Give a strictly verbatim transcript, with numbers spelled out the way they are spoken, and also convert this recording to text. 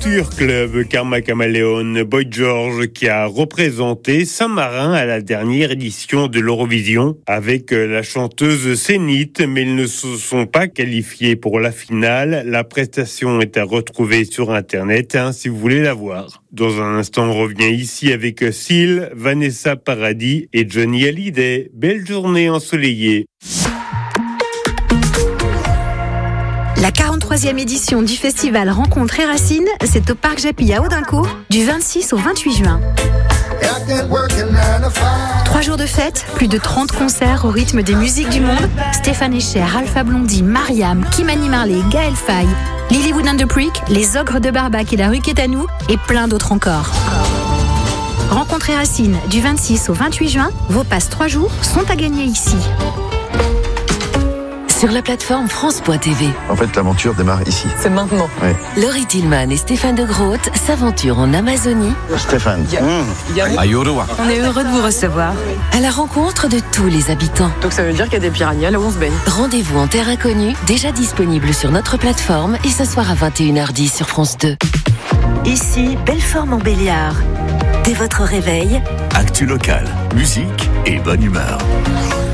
Future Club, Karma Chameleon, Boy George qui a représenté Saint-Marin à la dernière édition de l'Eurovision avec la chanteuse Zénith, mais ils ne se sont pas qualifiés pour la finale. La prestation est à retrouver sur Internet hein, si vous voulez la voir. Dans un instant, on revient ici avec Seal, Vanessa Paradis et Johnny Hallyday. Belle journée ensoleillée. La quarante-troisième édition du festival Rencontre et Racines, c'est au Parc Japy à Audincourt, du vingt-six au vingt-huit juin. Trois jours de fête, plus de trente concerts au rythme des musiques du monde. Stéphane Echer, Alpha Blondy, Mariam, Kimani Marley, Gaël Faye, Lilywood and the Prick, Les Ogres de Barbac et la rue Quétanou et plein d'autres encore. Rencontre et Racines, du vingt-six au vingt-huit juin, vos passes trois jours sont à gagner ici. Sur la plateforme France point T V. En fait, l'aventure démarre ici. C'est maintenant. Ouais. Laurie Tillman et Stéphane de Groot s'aventurent en Amazonie. Stéphane. Mmh. On est heureux de vous recevoir. À la rencontre de tous les habitants. Donc ça veut dire qu'il y a des piranhas là où on se baigne. Rendez-vous en terre inconnue, déjà disponible sur notre plateforme et ce soir à vingt et une heures dix sur France deux. Ici, Belfort-Montbéliard. Dès votre réveil, actu local, musique et bonne humeur.